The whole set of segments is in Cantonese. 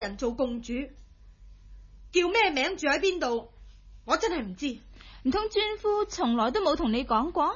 人做公主，叫咩名，住喺邊度，我真係唔知。 唔通尊夫從來都冇同你講過？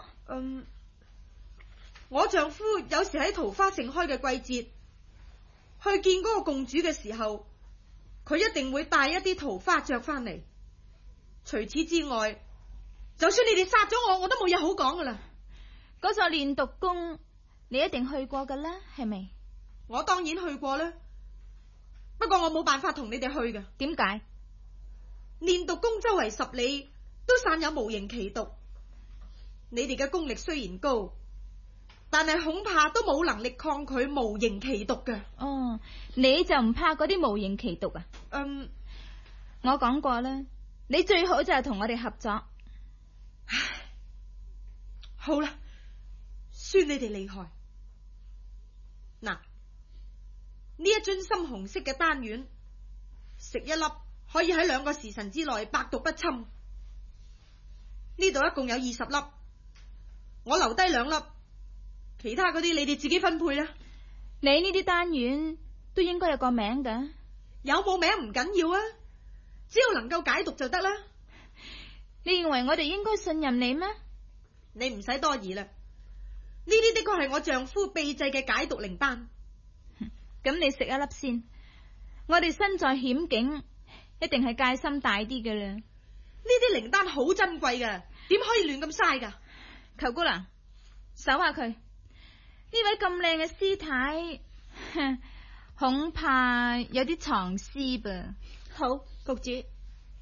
我丈夫有時喺桃花盛開嘅季節去見嗰個公主嘅時候，佢一定會帶一啲桃花著翻嚟。除此之外，就算你哋殺咗我，我都冇嘢好講噶啦。 嗰座練毒宮你一定去過噶啦，係咪？ 我當然去過啦，不過我冇辦法同你哋去嘅。 點解？ 練毒宮周圍10里都散有無形奇毒，你哋嘅功力雖然高，但係恐怕都冇能力抗拒無形奇毒嘅。 哦，你就唔怕嗰啲無形奇毒啊？我講過啦，你最好就係同我哋合作。 唉，好啦，算你哋厲害。嗱，呢一樽深紅色嘅丹丸，食一粒可以喺2個時辰之內百毒不侵。呢度一共有20粒，我留低2粒，其他嗰啲你哋自己分配啦。 你呢啲丹丸都應該有個名㗎， 有冇名唔緊要啊，只要能夠解毒就得啦。 你認為我哋應該信任你咩？ 你唔使多疑啦，呢啲的確係我丈夫秘製嘅解毒靈丹。 咁你食一粒先，我哋身在險境，一定係戒心大啲嘅啦。 呢啲靈丹好珍貴噶，點可以亂咁嘥噶？ 裘姑娘，搜下佢，呢位咁靚嘅師太，恐怕有啲藏屍噃。 好，局主。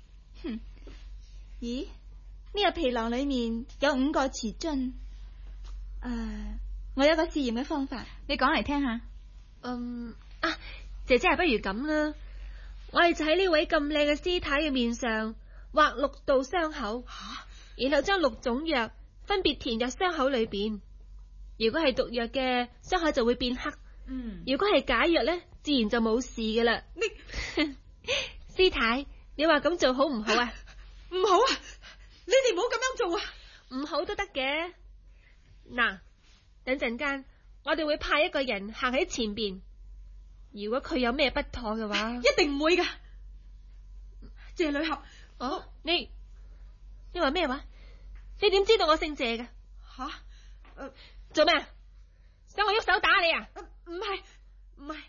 咦？呢個皮囊裏面有5個瓷樽。我有個試驗嘅方法， 你講嚟聽下。 姐姐係不如咁啦，我哋就喺呢位咁靚嘅師太嘅面上畫6道傷口，然後將6種藥分別填入傷口裏邊。如果係毒藥嘅，傷口就會變黑；如果係解藥呢，自然就冇事噶啦。師太，你話咁做好唔好啊？ 唔好啊！你哋唔好咁樣做啊！ 唔好都得嘅。嗱，等陣間我哋會派一個人行喺前邊，如果佢有咩不妥嘅話， 一定唔會噶。謝女俠， 你話咩話？你點知道我姓謝嘅？做咩？想我喐手打你啊？ 唔係，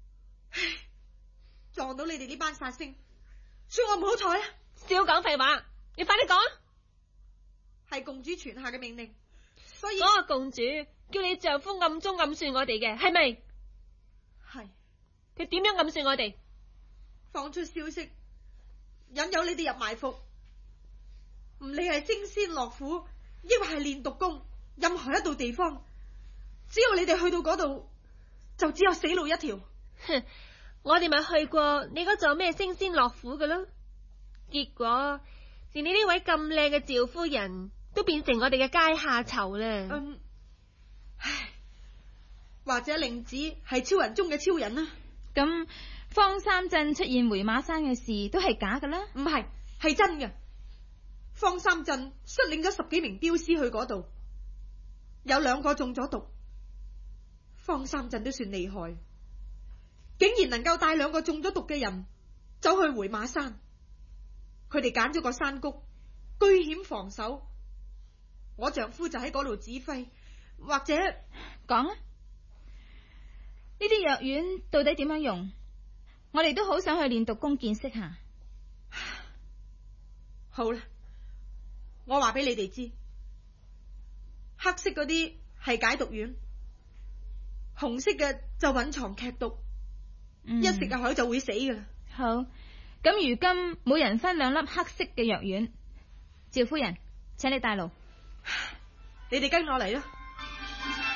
撞到你哋呢班殺星，算我唔好彩啊！ 少講廢話，你快啲講。 係公主傳下嘅命令，所以嗰個公主叫你丈夫暗中暗算我哋嘅，係咪？ 係。 佢點樣暗算我哋？ 放出消息，引誘你哋入埋伏，唔理係升仙樂府，抑或係練毒宮，任何一度地方，只要你哋去到嗰度，就只有死路一條。 哼，我哋咪去過你嗰座咩升仙樂府嘅咯，結果連你呢位咁靚嘅趙夫人都變成我哋嘅階下囚啦。 唉，或者令子係超人中嘅超人啦。 咁方三鎮出現回馬山嘅事都係假噶啦？ 唔係，係真嘅。方三鎮率領咗10幾名鏢師去嗰度，有2個中咗毒。方三鎮都算厲害，竟然能夠帶2個中咗毒嘅人走去回馬山。佢哋揀咗個山谷，居險防守。我丈夫就喺嗰度指揮，或者講啊，呢啲藥丸到底點樣用？我哋都好想去練毒宮見識下。 好啦，我話俾你哋知，黑色嗰啲係解毒丸，紅色嘅就蘊藏劇毒，一食入口就會死噶啦。 好，咁如今每人分2粒黑色嘅藥丸。趙夫人，請你帶路。 你哋跟我嚟啦。